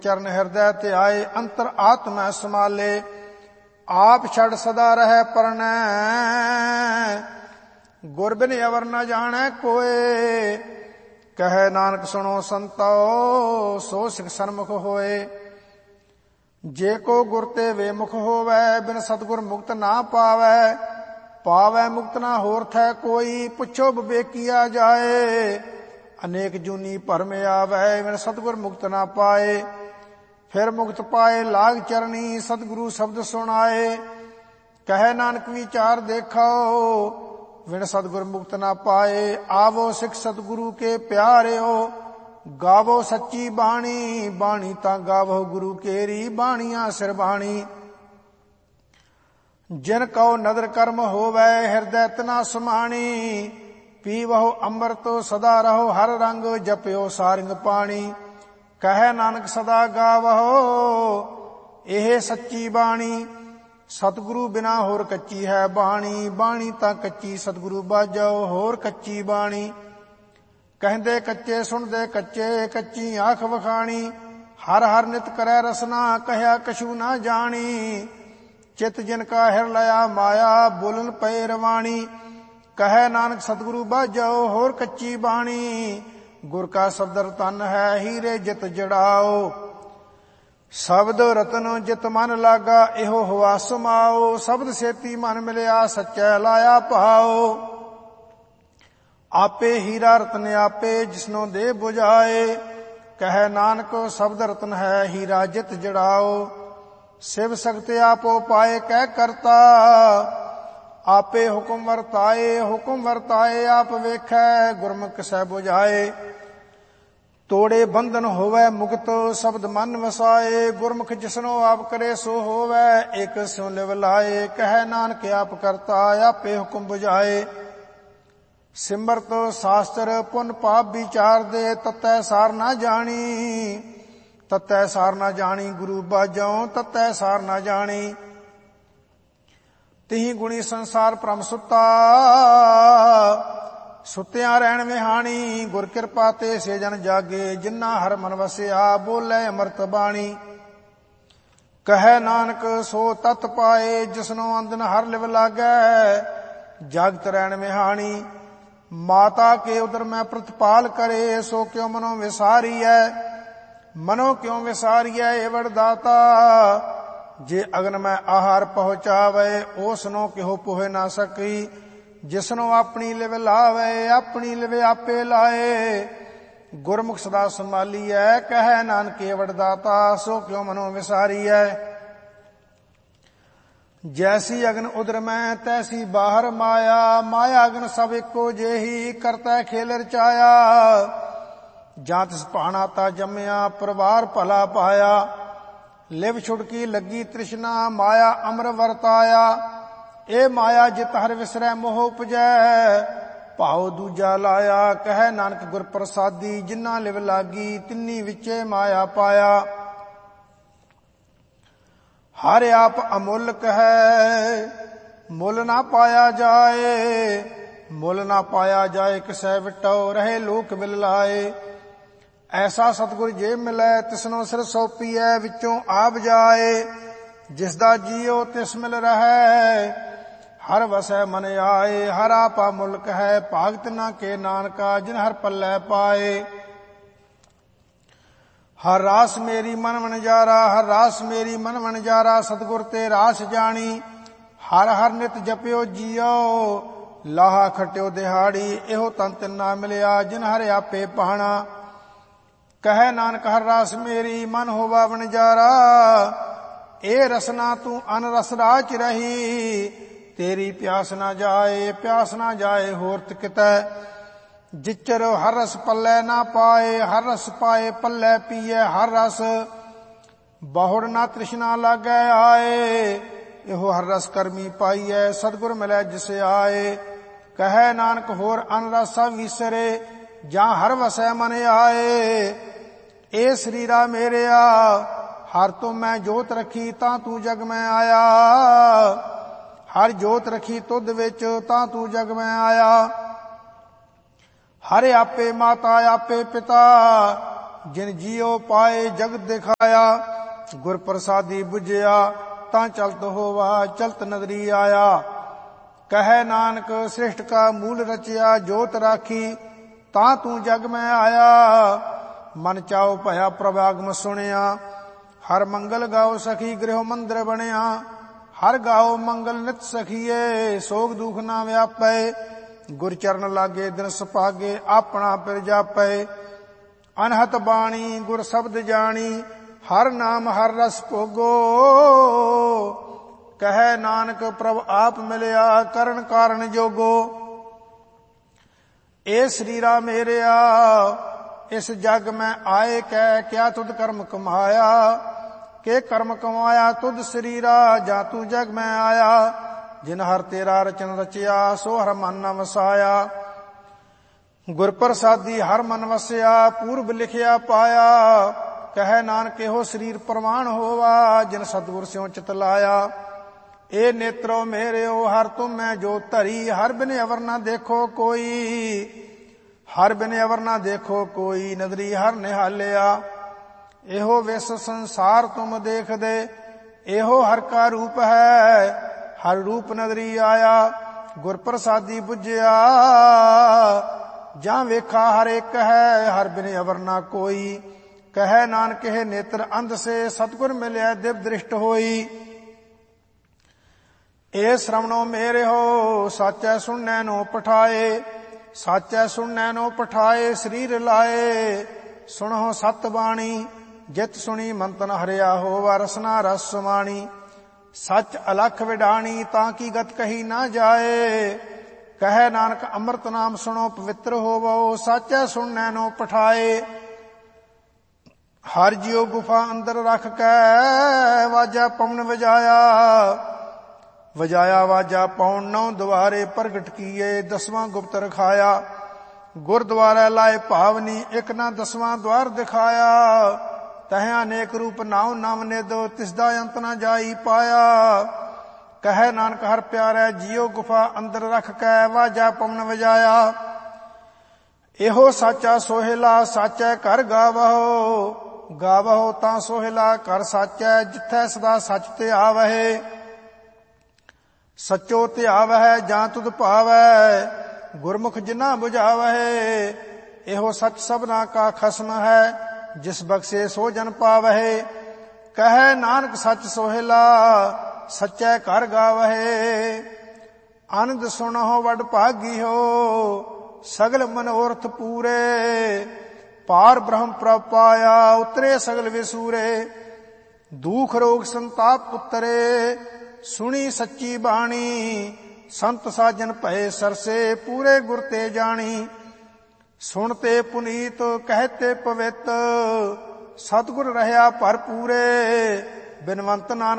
ਚਰਨ ਹਿਰਦੈ ਧਿਆਏ, ਅੰਤਰ ਆਤਮੈ ਸਮਾਲੇ। ਆਪ ਛੜ ਸਦਾ ਰਹਿ ਪਰਣੈ, ਗੁਰ ਬਿਨ ਅਵਰ ਨ ਜਾਣੈ ਕੋਏ। ਕਹੈ ਨਾਨਕ ਸੁਣੋ ਸੰਤੋ, ਸੋ ਸਿਖ ਸਨਮੁਖ ਹੋਏ। ਜੇ ਕੋ ਗੁਰ ਤੇ ਵੇਮੁਖ ਹੋਵੈ, ਬਿਨ ਸਤਿਗੁਰ ਮੁਕਤ ਨਾ ਪਾਵੈ। ਪਾਵੈ ਮੁਕਤ ਨਾ ਹੋਰ ਥੈ ਕੋਈ, ਪੁੱਛੋ ਵਿਵੇਕੀਆ ਜਾਏ। ਅਨੇਕ ਜੂਨੀ ਭਰਮ ਆਵੈ, ਬਿਨ ਸਤਿਗੁਰ ਮੁਕਤ ਨਾ ਪਾਏ। ਫਿਰ ਮੁਕਤ ਪਾਏ ਲਾਗ ਚਰਨੀ, ਸਤਿਗੁਰੂ ਸ਼ਬਦ ਸੁਣਾਏ। ਕਹੈ ਨਾਨਕ ਵਿਚਾਰ ਦੇਖੋ, ਬਿਨ ਸਤਿਗੁਰ ਮੁਕਤ ਨਾ ਪਾਏ। ਆਵੋ ਸਿੱਖ ਸਤਿਗੁਰੂ ਕੇ ਪਿਆਰਿਓ, ਗਾਵੋ ਸੱਚੀ ਬਾਣੀ। ਬਾਣੀ ਤਾਂ ਗਾਵੋ ਗੁਰੂ ਕੇਰੀ, ਬਾਣੀਆਂ ਸਿਰ ਬਾਣੀ। ਜਿਨ ਕਉ ਨਦਰ ਕਰਮ ਹੋਵੈ, ਹਿਰਦੈ ਤਿਨਾ ਸਮਾਣੀ। ਪੀਵਹੁ ਅੰਮ੍ਰਿਤ ਸਦਾ ਰਹੋ, ਹਰ ਰੰਗ ਜਪਿਓ ਸਾਰਿੰਗ ਪਾਣੀ। ਕਹੈ ਨਾਨਕ ਸਦਾ ਗਾਵਹੁ, ਇਹ ਸੱਚੀ ਬਾਣੀ। ਸਤਿਗੁਰੂ ਬਿਨਾ ਹੋਰ ਕੱਚੀ ਹੈ ਬਾਣੀ। ਬਾਣੀ ਤਾਂ ਕੱਚੀ ਸਤਿਗੁਰੂ ਬਾਝੋ, ਹੋਰ ਕੱਚੀ ਬਾਣੀ। ਕਹਿੰਦੇ ਕੱਚੇ ਸੁਣਦੇ ਕੱਚੇ, ਕੱਚੀ ਆਖ ਵਖਾਣੀ। ਹਰ ਹਰ ਨਿਤ ਕਰੈ ਰਸਨਾ, ਕਹਿਆ ਕਛੂ ਨਾ ਜਾਣੀ। ਚਿਤ ਜਿਨ ਕਾ ਹਿਰ ਲਿਆ ਮਾਇਆ, ਬੋਲਨ ਪਏ ਰਵਾਣੀ। ਕਹੈ ਨਾਨਕ ਸਤਿਗੁਰੂ ਬਾਝੋ, ਹੋਰ ਕੱਚੀ ਬਾਣੀ। ਗੁਰ ਕਾ ਸ਼ਬਦ ਰਤਨ ਹੈ, ਹੀਰੇ ਜਿਤ ਜੜਾਓ। ਸ਼ਬਦ ਰਤਨ ਜਿਤ ਮਨ ਲਾਗਾ, ਇਹੋ ਹੁਆ ਸਮਾਓ। ਸ਼ਬਦ ਸੇਤੀ ਮਨ ਮਿਲਿਆ, ਸੱਚੈ ਲਾਇਆ ਭਾਓ। ਆਪੇ ਹੀਰਾ ਰਤਨ ਆਪੇ, ਜਿਸਨੋ ਦੇ 부ਝਾਏ। ਕਹੈ ਨਾਨਕ ਸ਼ਬਦ ਰਤਨ ਹੈ, ਹੀਰਾ ਜਿਤ ਜੜਾਓ। ਸਿਵ ਸਖਤ ਆਪੋ ਪਾਏ, ਕਹਿ ਕਰਤਾ। ਆਪੇ ਹੁਕਮ ਵਰਤਾਏ, ਹੁਕਮ ਵਰਤਾਏ ਆਪ ਵੇਖੈ। ਗੁਰਮੁਖ ਕਿਸੈ 부ਝਾਏ। ਤੋੜੇ ਬੰਧਨ ਹੋਵੈ ਮੁਕਤ, ਸ਼ਬਦ ਮਨ ਵਸਾਏ। ਗੁਰਮੁਖ ਜਿਸਨੋ ਆਪ ਕਰੇ ਸੋ ਹੋਵੈ, ਇਕ ਸਿਉ ਲਿਵ ਲਾਏ। ਕਹੈ ਨਾਨਕ ਆਪ ਕਰਤਾ, ਆਪੇ ਹੁਕਮ 부ਝਾਏ। ਸਿਮਰਤ ਸ਼ਾਸਤਰ ਪੁੰਨ ਪਾਪ ਵਿਚਾਰ ਦੇ, ਤਤੈ ਸਾਰ ਨਾ ਜਾਣੀ। ਤਤੈ ਸਾਰ ਨਾ ਜਾਣੀ ਗੁਰੂ ਬਾਝੋਂ, ਤਤੈ ਸਾਰ ਨਾ ਜਾਣੀ। ਤਿਹੀ ਗੁਣੀ ਸੰਸਾਰ ਭ੍ਰਮ ਸੁੱਤਾ, ਸੁੱਤਿਆਂ ਰਹਿਣ ਵਿਹਾਣੀ। ਗੁਰ ਕਿਰਪਾ ਤੇ ਸੇ ਜਨ ਜਾਗੇ, ਜਿਨ੍ਹਾਂ ਹਰ ਮਨ ਵਸਿਆ। ਬੋਲੇ ਅੰਮ੍ਰਿਤ ਬਾਣੀ। ਕਹੈ ਨਾਨਕ ਸੋ ਤਤ ਪਾਏ, ਜਿਸਨੋ ਅੰਦਨ ਹਰ ਲਿਵ ਲਾਗੈ। ਜਾਗਤ ਰਹਿਣ ਵਿਹਾਣੀ। ਮਾਤਾ ਕੇ ਉਦਰ ਮੈਂ ਪ੍ਰਤਪਾਲ ਕਰੇ, ਸੋ ਕਿਉ ਮਨੋ ਵਿਸਾਰੀਐ। ਮਨੋ ਕਿਉ ਵਿਸਾਰੀਐ ਏਵੜ ਦਾਤਾ। ਜੇ ਅਗਨ ਮੈਂ ਆਹਾਰ ਪਹੁੰਚਾਵੇ, ਓਸਨੋ ਕਿਹੋ ਪੁਹੇ ਨਾ ਸਕੀ। ਜਿਸਨੋ ਆਪਣੀ ਲਿਵ ਲਾਵੇ, ਆਪਣੀ ਲਿਵ ਆਪੇ ਲਾਏ। ਗੁਰਮੁਖ ਸਦਾ ਸੰਭਾਲੀਐ, ਕਹੈ ਨਾਨਕ ਏਵੜ ਦਾਤਾ। ਸੋ ਕਿਉ ਮਨੋ ਵਿਸਾਰੀਐ। ਜੈਸੀ ਅਗਨ ਉਦਰ ਮੈਂ, ਤੈਸੀ ਬਾਹਰ ਮਾਇਆ। ਮਾਇਆ ਅਗਨ ਸਭ ਇੱਕੋ ਜਿਹੀ, ਕਰਤਾ ਖੇਲ ਰਚਾਇਆ। ਜਾਂ ਤਿਸ ਭਾਣਾ ਤਾ ਜੰਮਿਆ, ਪਰਿਵਾਰ ਭਲਾ ਪਾਇਆ। ਲਿਵ ਛੁੜਕੀ ਲੱਗੀ ਤ੍ਰਿਸ਼ਨਾ, ਮਾਇਆ ਅਮਰ ਵਰਤਾਇਆ। ਇਹ ਮਾਇਆ ਜਿਤ ਹਰ ਵਿਸਰੈ ਮੋਹ ਉਪਜੈ, ਭਾਉ ਦੂਜਾ ਲਾਇਆ। ਕਹੈ ਨਾਨਕ ਗੁਰ ਪ੍ਰਸਾਦੀ, ਜਿਨ੍ਹਾਂ ਲਿਵ ਲਾਗੀ, ਤਿੰਨੀ ਵਿੱਚੇ ਮਾਇਆ ਪਾਇਆ। ਹਰ ਆਪ ਅਮੁੱਲਕ ਹੈ, ਮੁੱਲ ਨਾ ਪਾਇਆ ਜਾਏ। ਮੁੱਲ ਨਾ ਪਾਇਆ ਜਾਏ, ਕਿਸੈ ਵਿਟੋ ਰਹੇ ਲੋਕ ਬਿਲ ਲਾਏ। ਐਸਾ ਸਤਿਗੁਰ ਜੇ ਮਿਲੈ, ਤਿਸਨੋ ਸਿਰ ਸੌਪੀਐ, ਵਿੱਚੋਂ ਆਪ ਜਾਏ। ਜਿਸ ਦਾ ਜੀਉ ਤਿਸ ਮਿਲ ਰਹੈ, ਹਰ ਵਸੈ ਮਨ ਆਏ। ਹਰ ਆਪਾ ਮੁਲਕ ਹੈ, ਭਾਗਤ ਨਾ ਕੇ ਨਾਨਕਾ। ਜਿਨ ਹਰ ਪੱਲੇ ਪਾਏ। ਹਰ ਰਾਸ ਮੇਰੀ ਮਨ ਵਣਜਾਰਾ, ਹਰ ਰਾਸ ਮੇਰੀ ਮਨ ਵਣਜਾਰਾ। ਸਤਿਗੁਰ ਤੇ ਰਾਸ ਜਾਣੀ, ਹਰ ਹਰ ਨਿਤ ਜਪਿਓ ਜੀਓ। ਲਾਹਾ ਖਟਿਓ ਦਿਹਾੜੀ, ਇਹੋ ਤਨ ਤਿੰਨਾ ਮਿਲਿਆ। ਜਿਨ ਹਰ ਆਪੇ ਪਾਣਾ। ਕਹੈ ਨਾਨਕ ਹਰ ਰਾਸ ਮੇਰੀ, ਮਨ ਹੋਵਾ ਵਣਜਾਰਾ। ਇਹ ਰਸਨਾ ਤੂੰ ਅਨ ਰਸ ਰਾਚ ਰਹੀ। ਤੇਰੀ ਪਿਆਸ ਨਾ ਜਾਏ, ਪਿਆਸ ਨਾ ਜਾਏ ਹੋਰਤ ਕਿਤੈ। ਜਿਚਰ ਹਰ ਰਸ ਪੱਲੇ ਨਾ ਪਾਏ, ਹਰ ਰਸ ਪਾਏ ਪੱਲੇ ਪੀਏ ਹਰ ਰਸ। ਬਹੁੜ ਨਾ ਤ੍ਰਿਸ਼ਨਾ ਲਾਗੈ ਆਏ, ਇਹੋ ਹਰ ਰਸ ਕਰਮੀ ਪਾਈਐ। ਸਤਿਗੁਰ ਮਿਲੈ ਜਿਸ ਆਏ। ਕਹੈ ਨਾਨਕ ਹੋਰ ਅਨ ਰਸ ਸਭ ਵਿਸਰੇ, ਜਾਂ ਹਰ ਵਸੈ ਮਨ ਆਏ। ਇਹ ਸਰੀਰਾ ਮੇਰਿਆ, ਹਰ ਤੋਂ ਮੈਂ ਜੋਤ ਰਖੀ, ਤਾਂ ਤੂੰ ਜਗ ਮੈਂ ਆਇਆ। ਹਰ ਜੋਤ ਰਖੀ ਤੁਧ ਵਿੱਚ, ਤਾਂ ਤੂੰ ਜਗ ਮੈਂ ਆਇਆ। ਹਰ ਆਪੇ ਮਾਤਾ ਆਪੇ ਪਿਤਾ, ਜਿਨ ਜੀਉ ਪਾਏ ਜਗਤ ਦਿਖਾਇਆ। ਗੁਰ ਪ੍ਰਸਾਦੀ ਬੁਝਿਆ ਤਾਂ ਚਲਤ ਹੋਵਾ, ਚਲਤ ਨਦਰੀ ਆਇਆ। ਕਹੈ ਨਾਨਕ ਸ੍ਰਿਸ਼ਟ ਕਾ ਮੂਲ ਰਚਿਆ, ਜੋਤ ਰਾਖੀ ਤਾਂ ਤੂੰ ਜਗ ਮੈਂ ਆਇਆ। ਮਨ ਚਾਉ ਭਇਆ ਪ੍ਰਭ ਆਗਮ ਸੁਣਿਆ, ਹਰ ਮੰਗਲ ਗਾਓ ਸਖੀ ਗ੍ਰਹਿ ਮੰਦਰ ਬਣਿਆ। ਹਰ ਗਾਓ ਮੰਗਲ ਨਿਤ ਸਖੀਏ, ਸੋਗ ਦੁਖ ਨਾ ਵਿਆਪੈ। ਗੁਰ ਚਰਨ ਲਾਗੇ ਦਿਨ ਸੁਭਾਗੇ, ਆਪਣਾ ਪਿਰ ਜਾਪੈ। ਅਨਹਤ ਬਾਣੀ ਗੁਰ ਸ਼ਬਦ ਜਾਣੀ, ਹਰ ਨਾਮ ਹਰ ਰਸ ਭੋਗੋ। ਕਹੈ ਨਾਨਕ ਪ੍ਰਭ ਆਪ ਮਿਲਿਆ, ਕਰਨ ਕਾਰਨ ਜੋਗੋ। ਏ ਸਰੀਰਾ ਮੇਰਿਆ ਇਸ ਜਗ ਮੈਂ ਆਏ, ਕਹਿ ਕਿਆ ਤੁਧ ਕਰਮ ਕਮਾਇਆ। ਕੇ ਕਰਮ ਕਮਾਇਆ ਤੁਧ ਸਰੀਰਾ, ਜਾਂ ਤੂੰ ਜਗ ਮੈਂ ਆਇਆ। ਜਿਨ ਹਰ ਤੇਰਾ ਰਚਨ ਰਚਿਆ, ਸੋ ਹਰ ਮਨ ਨ ਵਸਾਇਆ। ਗੁਰ ਪ੍ਰਸਾਦੀ ਹਰ ਮਨ ਵਸਿਆ, ਪੂਰਬ ਲਿਖਿਆ ਪਾਇਆ। ਕਹੈ ਨਾਨਕ ਇਹੋ ਸਰੀਰ ਪ੍ਰਮਾਣ ਹੋਵਾ, ਜਿਨ ਸਤਿਗੁਰ ਸਿਉ ਚਿਤ ਲਾਇਆ। ਏ ਨੇਤਰੋ ਮੇਰਿਓ ਹਰ ਤੁਮੈ ਜੋ ਧਰੀ, ਹਰ ਬਿਨ ਅਵਰ ਨਾ ਦੇਖੋ ਕੋਈ। ਹਰ ਬਿਨ ਅਵਰ ਨਾ ਦੇਖੋ ਕੋਈ, ਨਦਰੀ ਹਰ ਨਿਹਾਲਿਆ। ਇਹੋ ਵਿਸ ਸੰਸਾਰ ਤੁਮ ਦੇਖਦੇ, ਇਹੋ ਹਰ ਕਾ ਰੂਪ ਹੈ। ਹਰ ਰੂਪ ਨਦਰੀ ਆਇਆ, ਗੁਰ ਪ੍ਰਸਾਦੀ ਬੁਝਿਆ। ਜਾਂ ਵੇਖਾ ਹਰ ਇੱਕ ਹੈ, ਹਰ ਬਿਨ ਅਵਰ ਨਾ ਕੋਈ। ਕਹੈ ਨਾਨਕ ਇਹ ਨੇਤਰ ਅੰਧ ਸੇ, ਸਤਿਗੁਰ ਮਿਲਿਆ ਦਿਵ ਦ੍ਰਿਸ਼ਟ ਹੋਈ। ਏ ਸ਼੍ਰਵਣੋ ਮੇਰਿਓ ਸਾਚੈ ਸੁਣਨੈ ਨੋ ਪਠਾਏ। ਸਾਚੈ ਸੁਣਨੈ ਨੋ ਪਠਾਏ, ਸਰੀਰ ਲਾਏ। ਸੁਣੋ ਸਤ ਬਾਣੀ ਜਿਤ ਸੁਣੀ, ਮੰਤਨ ਹਰਿਆ ਹੋਵਾ, ਰਸਨਾ ਰਸ ਸਮਾਣੀ। ਸੱਚ ਅਲਖ ਵਿਡਾਣੀ, ਤਾਂ ਕੀ ਗਤ ਕਹੀ ਨਾ ਜਾਏ। ਕਹੈ ਨਾਨਕ ਅੰਮ੍ਰਿਤ ਨਾਮ ਸੁਣੋ, ਪਵਿੱਤਰ ਹੋਵੋ। ਸਾਚੈ ਸੁਣਨੈ ਨੋ ਪਠਾਏ। ਹਰ ਜਿਉ ਗੁਫਾ ਅੰਦਰ ਰਖ ਕੈ, ਵਾਜਾ ਪਵਨ ਵਜਾਇਆ। ਵਜਾਇਆ ਵਾਜਾ ਪਉਣ, ਨੌ ਦੁਆਰੇ ਪ੍ਰਗਟ ਕੀਏ। ਦਸਵਾਂ ਗੁਪਤ ਰਖਾਇਆ, ਗੁਰਦੁਆਰਾ ਲਾਏ ਭਾਵਨੀ। ਇੱਕ ਨਾ ਦਸਵਾਂ ਦੁਆਰ ਦਿਖਾਇਆ। ਤਹਿ ਅਨੇਕ ਰੂਪ ਨਾਉ ਨਾਮ ਨਿਦੋ, ਤਿਸਦਾ ਅੰਤ ਨਾ ਜਾਈ ਪਾਇਆ। ਕਹੈ ਨਾਨਕ ਹਰ ਪਿਆਰੈ ਜੀਉ ਗੁਫਾ ਅੰਦਰ ਰਖ ਕੈ, ਵਾਜਾ ਪਵਨ ਵਜਾਇਆ। ਇਹੋ ਸਾਚਾ ਸੋਹਿਲਾ, ਸਾਚੈ ਘਰ ਗਾਵਹੁ। ਗਾਵਹੁ ਤਾਂ ਸੋਹਿਲਾ ਘਰ ਸਾਚੈ, ਜਿੱਥੈ ਸਦਾ ਸੱਚ ਧਿਆਵਹਿ। ਸਚੋ ਧਿਆਵਹਿ ਜਾਂ ਤੁਧ ਭਾਵੈ, ਗੁਰਮੁਖ ਜਿਨਾ ਬੁਝਾਵਹਿ। ਇਹੋ ਸੱਚ ਸਭਨਾ ਕਾ ਖਸਮ ਹੈ, ਜਿਸ ਬਖਸ਼ੇ ਸੋ ਜਨ ਪਾਵਹਿ। ਕਹੈ ਨਾਨਕ ਸੱਚ ਸੋਹਿਲਾ, ਸਚੈ ਘਰ ਗਾਵਹਿ। ਆਨੰਦ ਸੁਣਹੁ ਵਡ ਭਾਗੀਓ, ਸਗਲ ਮਨੋਰਥ ਪੂਰੇ। ਪਾਰ ਬ੍ਰਹਮ ਪ੍ਰਭ ਪਾਇਆ, ਉਤਰੇ ਸਗਲ ਵਿਸੂਰੇ। ਦੁਖ ਰੋਗ ਸੰਤਾਪ ਉਤਰੇ, ਸੁਣੀ ਸੱਚੀ ਬਾਣੀ। ਸੰਤ ਸਾਜਨ ਭਏ ਸਰਸੇ, ਪੂਰੇ ਗੁਰ ਤੇ ਜਾਣੀ। ਸੁਣਤੇ ਪੁਨੀਤ ਕਹਤੇ ਪਵਿੱਤ, ਸਤਿਗੁਰ ਰਹਿਆ ਭਰਪੂਰੇ। ਬਿਨਵੰਤ ਨਾਨਕ